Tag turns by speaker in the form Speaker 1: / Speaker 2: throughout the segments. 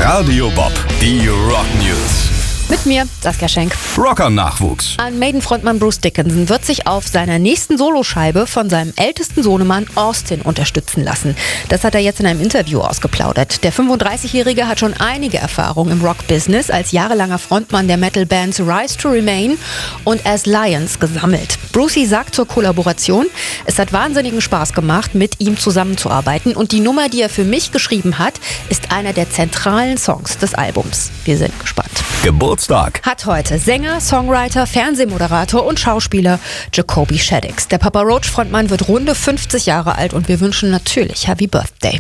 Speaker 1: Radio Bob, die Rock News.
Speaker 2: Mit mir, Saskia Schenk.
Speaker 1: Rocker-Nachwuchs.
Speaker 2: An Maiden-Frontmann Bruce Dickinson wird sich auf seiner nächsten Soloscheibe von seinem ältesten Sohnemann Austin unterstützen lassen. Das hat er jetzt in einem Interview ausgeplaudert. Der 35-Jährige hat schon einige Erfahrungen im Rock-Business als jahrelanger Frontmann der Metal-Bands Rise to Remain und As Lions gesammelt. Brucey sagt zur Kollaboration: Es hat wahnsinnigen Spaß gemacht, mit ihm zusammenzuarbeiten, und die Nummer, die er für mich geschrieben hat, ist einer der zentralen Songs des Albums. Wir sind gespannt.
Speaker 1: Geburtstag.
Speaker 2: Hat heute Sänger, Songwriter, Fernsehmoderator und Schauspieler Jacoby Shaddix. Der Papa Roach-Frontmann wird runde 50 Jahre alt und wir wünschen natürlich Happy Birthday.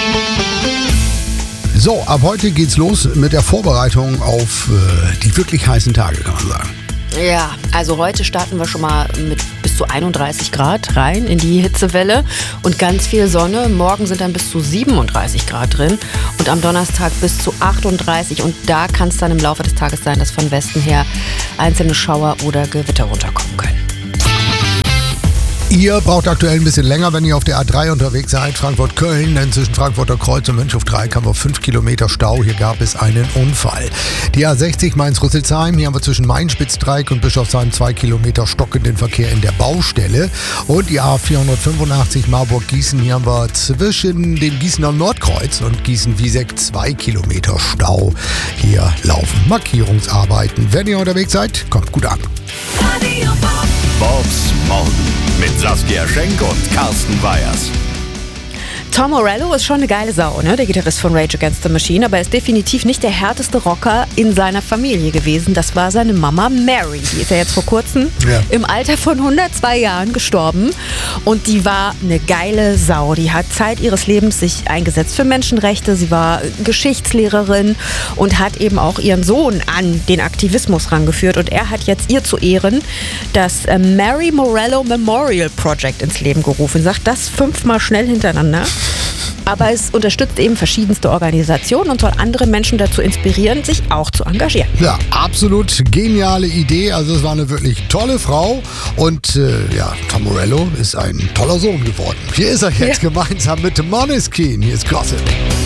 Speaker 3: So, ab heute geht's los mit der Vorbereitung auf die wirklich heißen Tage, kann man sagen.
Speaker 2: Ja, also heute starten wir schon mal mit bis zu 31 Grad rein in die Hitzewelle und ganz viel Sonne. Morgen sind dann bis zu 37 Grad drin und am Donnerstag bis zu 38. Und da kann es dann im Laufe des Tages sein, dass von Westen her einzelne Schauer oder Gewitter runterkommen können.
Speaker 3: Ihr braucht aktuell ein bisschen länger, wenn ihr auf der A3 unterwegs seid, Frankfurt-Köln, denn zwischen Frankfurter Kreuz und Mönchhof-Dreieck haben wir 5 Kilometer Stau. Hier gab es einen Unfall. Die A60 Mainz-Rüsselsheim, hier haben wir zwischen Main-Spitz-Dreieck und Bischofsheim 2 Kilometer stockenden Verkehr in der Baustelle. Und die A485 Marburg-Gießen, hier haben wir zwischen dem Gießener Nordkreuz und Gießen-Wieseck 2 Kilometer Stau. Hier laufen Markierungsarbeiten. Wenn ihr unterwegs seid, kommt gut an.
Speaker 1: Bobs Morgen mit Saskia Schenk und Carsten Weyers.
Speaker 2: Tom Morello ist schon eine geile Sau, ne? Der Gitarrist von Rage Against the Machine, aber er ist definitiv nicht der härteste Rocker in seiner Familie gewesen. Das war seine Mama Mary. Die ist ja jetzt vor kurzem im Alter von 102 Jahren gestorben und die war eine geile Sau. Die hat Zeit ihres Lebens sich eingesetzt für Menschenrechte. Sie war Geschichtslehrerin und hat eben auch ihren Sohn an den Aktivismus rangeführt, und er hat jetzt ihr zu Ehren das Mary Morello Memorial Project ins Leben gerufen. Sagt das 5-mal schnell hintereinander. Aber es unterstützt eben verschiedenste Organisationen und soll andere Menschen dazu inspirieren, sich auch zu engagieren.
Speaker 3: Ja, absolut geniale Idee. Also es war eine wirklich tolle Frau und Tom Morello ist ein toller Sohn geworden. Hier ist er jetzt gemeinsam mit Måneskin. Hier ist Gossip.